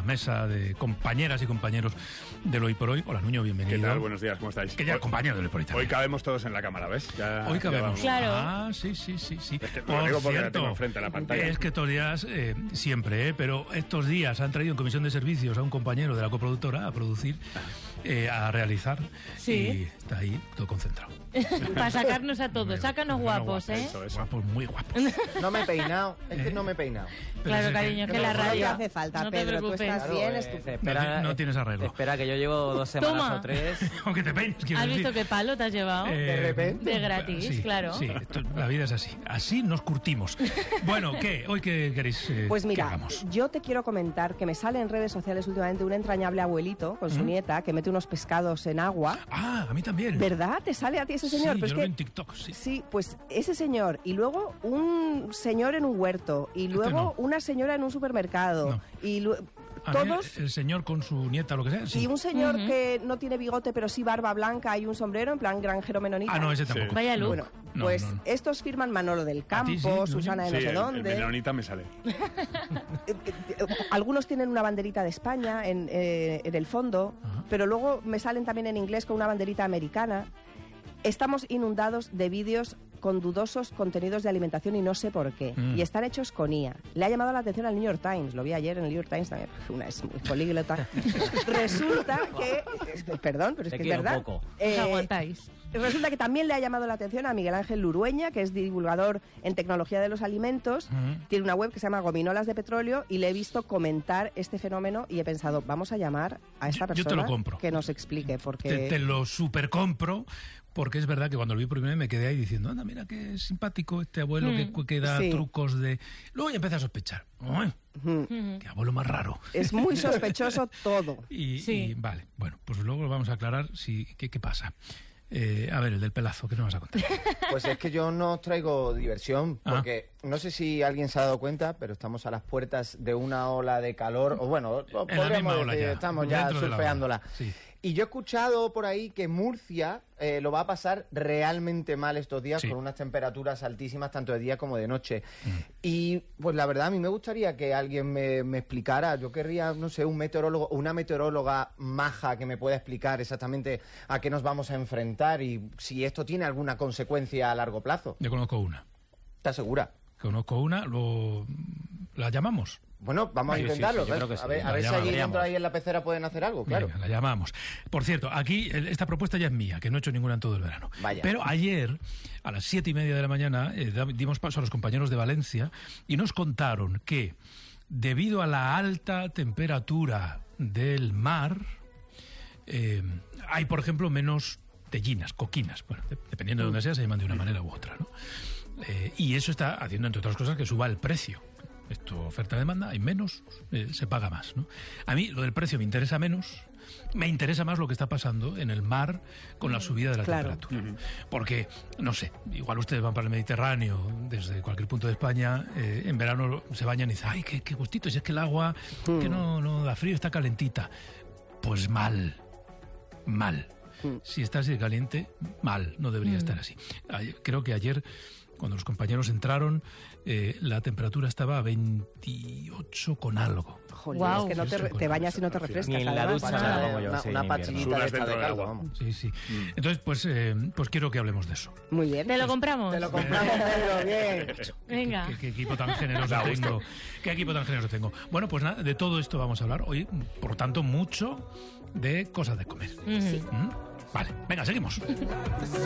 mesa de compañeras y compañeros del Hoy por Hoy. Hola, Nuño, bienvenido. ¿Qué tal? Buenos días, ¿cómo estáis? Que ya compañero del Hoy por Hoy también. Hoy cabemos todos en la cámara, ¿ves? Hoy cabemos. Claro. Ah, sí. Es que lo digo porque la tengo enfrente a la pantalla. Es que estos días, siempre, pero estos días han traído en comisión de servicios a un compañero de la coproductora a producir, a realizar. Sí. Y está ahí todo concentrado. Para sacarnos a todos. Sácanos guapos, ¿eh? Eso. Guapos, muy guapos. No me he peinado, es que no me he peinado. Claro, cariño, es que la No te radio. hace falta, no te Pedro, tú preocupes. estás bien, estupendo. No tienes arreglo. Espera, que yo llevo 2 semanas Toma. o 3. Aunque te peines, quiero ¿Has decir. visto qué palo te has llevado? De repente. De gratis, Sí, claro. Sí, la vida es así. Así nos curtimos. Bueno, ¿qué? ¿Hoy qué queréis Pues que mira, hagamos? yo te quiero comentar que me sale en redes sociales últimamente un entrañable abuelito con su nieta que mete unos pescados en agua. Ah, a mí también. ¿Verdad? ¿Te sale a ti ese señor? Sí, Pues yo lo veo en TikTok, sí. Sí, pues ese señor, y luego un señor en un huerto, y luego no. una señora en un supermercado, No. y A mí todos... el señor con su nieta, lo que sea. Sí. Y un señor que no tiene bigote, pero sí barba blanca y un sombrero, en plan granjero menonita. Ah, no, ese tampoco. Vaya look. Bueno, No, pues no. estos firman Manolo del Campo, ti sí, Nuño? Susana de Sí, no sé el dónde. menonita me sale. Algunos tienen una banderita de España en el fondo, pero luego me salen también en inglés con una banderita americana. Estamos inundados de vídeos con dudosos contenidos de alimentación y no sé por qué. Y están hechos con IA. Le ha llamado la atención al New York Times. Lo vi ayer en el New York Times también. Una es muy políglota. Resulta que... Perdón, pero es Te que es quiero verdad. un poco. Os aguantáis. Resulta que también le ha llamado la atención a Miguel Ángel Lurueña, que es divulgador en tecnología de los alimentos. Tiene una web que se llama Gominolas de Petróleo y le he visto comentar este fenómeno y he pensado, vamos a llamar a esta Yo te persona lo compro. que nos explique. Porque... Te lo super compro, porque es verdad que cuando lo vi por primera vez me quedé ahí diciendo, anda, mira qué simpático este abuelo que da Sí. trucos de... Luego ya empecé a sospechar. ¡Uy! Qué abuelo más raro. Es muy sospechoso todo. Y vale, bueno, pues luego lo vamos a aclarar qué pasa. A ver, el del pelazo, ¿qué nos vas a contar? Pues es que yo no os traigo diversión, porque no sé si alguien se ha dado cuenta, pero estamos a las puertas de una ola de calor, o bueno, En la misma podríamos ola decir, ya, estamos ya dentro de la surfeándola. ola, sí. Y yo he escuchado por ahí que Murcia lo va a pasar realmente mal estos días, Sí. con unas temperaturas altísimas tanto de día como de noche. Y pues la verdad a mí me gustaría que alguien me explicara. Yo querría, no sé, un meteorólogo o una meteoróloga maja que me pueda explicar exactamente a qué nos vamos a enfrentar y si esto tiene alguna consecuencia a largo plazo. Yo conozco una. ¿Estás segura? ¿La llamamos? Bueno, vamos a Sí, intentarlo. sí, yo creo que sí. A ver La si allí llamaríamos. dentro ahí en la pecera pueden hacer algo, claro. Venga, la llamamos. Por cierto, aquí esta propuesta ya es mía, que no he hecho ninguna en todo el verano. Vaya. Pero ayer, a las 7:30 de la mañana, dimos paso a los compañeros de Valencia y nos contaron que, debido a la alta temperatura del mar, hay, por ejemplo, menos tellinas, coquinas. Bueno, dependiendo de dónde sea, se llaman de una manera u otra, ¿no? Y eso está haciendo, entre otras cosas, que suba el precio. Esto, oferta-demanda, hay menos, se paga más, ¿no? A mí lo del precio me interesa menos, me interesa más lo que está pasando en el mar con la subida de la Claro. temperatura. Porque, no sé, igual ustedes van para el Mediterráneo, desde cualquier punto de España, en verano se bañan y dicen, ay, qué gustito, si es que el agua que no da frío, está calentita. Pues mal. Si está así de caliente, mal, no debería estar así. Creo que ayer, cuando los compañeros entraron, la temperatura estaba a 28 con algo. Jolín, Guau. es que no te bañas y no te refrescas. Ni en la además. ducha Una- me pongo yo, una- sí, una en pachillita invierno. de Sudas esta dentro de del caldo, agua. vamos. Sí. Entonces, pues quiero que hablemos de eso. Muy bien. ¿Te lo compramos? Te lo compramos, Pedro, bien. Venga. ¿Qué equipo tan generoso tengo? ¿Qué equipo tan generoso tengo? Bueno, pues nada, de todo esto vamos a hablar hoy, por tanto, mucho de cosas de comer. ¿Mm? Vale, venga, seguimos.